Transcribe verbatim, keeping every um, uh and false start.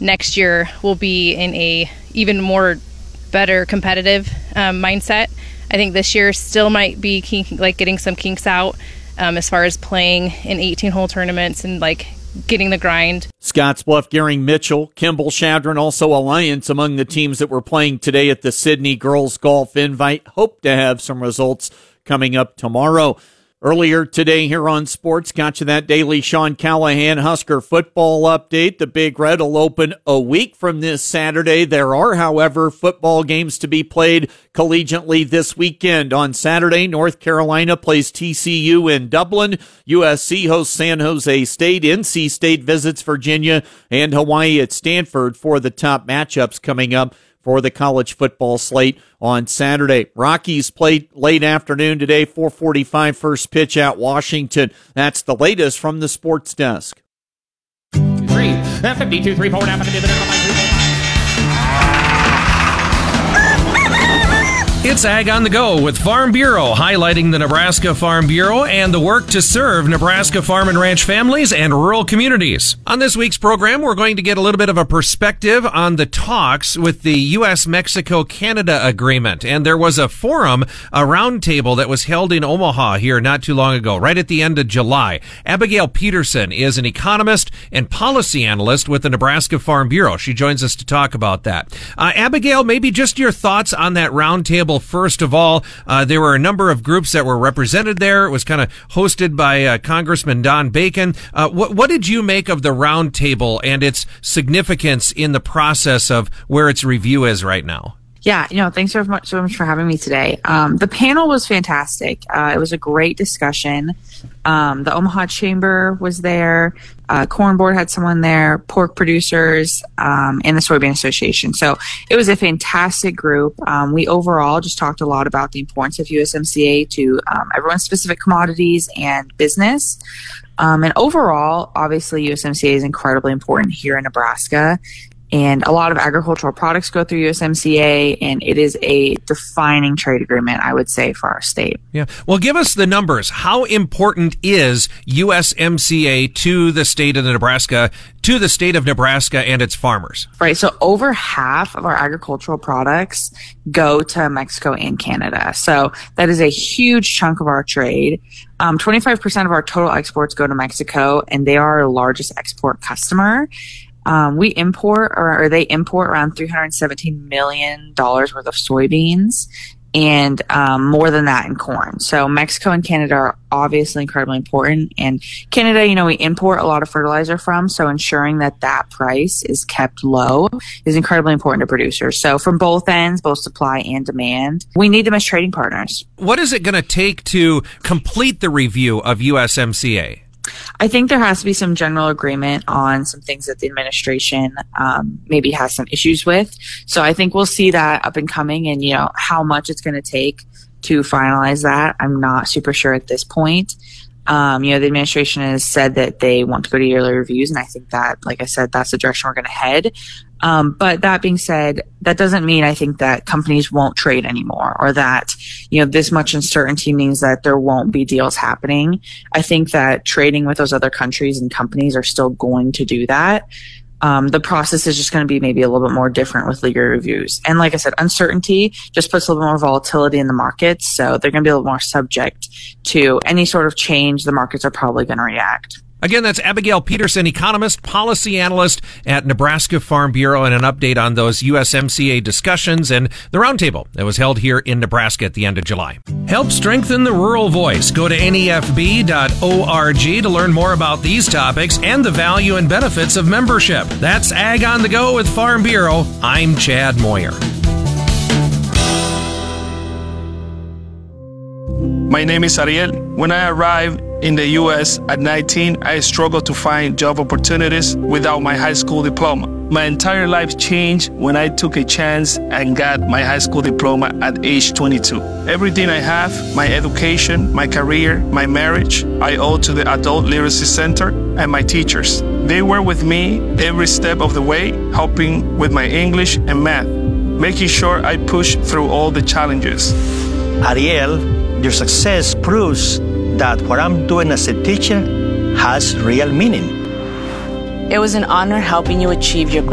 next year we'll be in a even more better competitive um, mindset. I think this year still might be kink, like getting some kinks out um, as far as playing in eighteen-hole tournaments and like getting the grind. Scottsbluff, Gary Mitchell, Kimball Shadron, also Alliance among the teams that were playing today at the Sydney Girls Golf Invite. Hope to have some results coming up tomorrow. Earlier today here on Sports, got you that daily Sean Callahan Husker football update. The Big Red will open a week from this Saturday. There are, however, football games to be played collegiately this weekend. On Saturday, North Carolina plays T C U in Dublin. U S C hosts San Jose State. N C State visits Virginia, and Hawaii at Stanford for the top matchups coming up for the college football slate on Saturday. Rockies play late afternoon today, four forty-five first pitch at Washington. That's the latest from the Sports Desk. Three, fifty-two, three, four, and a half. It's Ag on the Go with Farm Bureau, highlighting the Nebraska Farm Bureau and the work to serve Nebraska farm and ranch families and rural communities. On this week's program, we're going to get a little bit of a perspective on the talks with the U S Mexico Canada agreement. And there was a forum, a roundtable that was held in Omaha here not too long ago, right at the end of July. Abigail Peterson is an economist and policy analyst with the Nebraska Farm Bureau. She joins us to talk about that. Uh, Abigail, maybe just your thoughts on that roundtable. First of all, uh, there were a number of groups that were represented there. It was kind of hosted by uh, Congressman Don Bacon. Uh, what, what did you make of the roundtable and its significance in the process of where its review is right now? Yeah, you know, thanks so much, so much for having me today. Um, the panel was fantastic. Uh, it was a great discussion. Um, the Omaha Chamber was there. Uh, Corn Board had someone there, pork producers, um, and the Soybean Association. So it was a fantastic group. Um, we overall just talked a lot about the importance of U S M C A to um, everyone's specific commodities and business. Um, and overall, obviously, U S M C A is incredibly important here in Nebraska. And a lot of agricultural products go through U S M C A, and it is a defining trade agreement, I would say, for our state. Yeah. Well, give us the numbers. How important is U S M C A to the state of Nebraska, to the state of Nebraska and its farmers? Right. So over half of our agricultural products go to Mexico and Canada. So that is a huge chunk of our trade. Um, twenty-five percent of our total exports go to Mexico, and they are our largest export customer. Um, we import, or, or they import around three hundred seventeen million dollars worth of soybeans, and um, more than that in corn. So Mexico and Canada are obviously incredibly important. And Canada, you know, we import a lot of fertilizer from, so ensuring that that price is kept low is incredibly important to producers. So from both ends, both supply and demand, we need them as trading partners. What is it going to take to complete the review of U S M C A? I think there has to be some general agreement on some things that the administration um, maybe has some issues with. So I think we'll see that up and coming, and, you know, how much it's going to take to finalize that, I'm not super sure at this point. Um, you know, the administration has said that they want to go to yearly reviews, and I think that, like I said, that's the direction we're going to head. Um, but that being said, that doesn't mean I think that companies won't trade anymore, or that, you know, this much uncertainty means that there won't be deals happening. I think that trading with those other countries and companies are still going to do that. Um, the process is just going to be maybe a little bit more different with legal reviews. And like I said, uncertainty just puts a little more volatility in the markets. So they're going to be a little more subject to any sort of change. The markets are probably going to react. Again, that's Abigail Peterson, economist, policy analyst at Nebraska Farm Bureau, and an update on those U S M C A discussions and the roundtable that was held here in Nebraska at the end of July. Help strengthen the rural voice. Go to N E F B dot org to learn more about these topics and the value and benefits of membership. That's Ag on the Go with Farm Bureau. I'm Chad Moyer. My name is Ariel. When I arrived in the U S at nineteen, I struggled to find job opportunities without my high school diploma. My entire life changed when I took a chance and got my high school diploma at age twenty-two. Everything I have, my education, my career, my marriage, I owe to the Adult Literacy Center and my teachers. They were with me every step of the way, helping with my English and math, making sure I push through all the challenges. Ariel, your success proves that what I'm doing as a teacher has real meaning. It was an honor helping you achieve your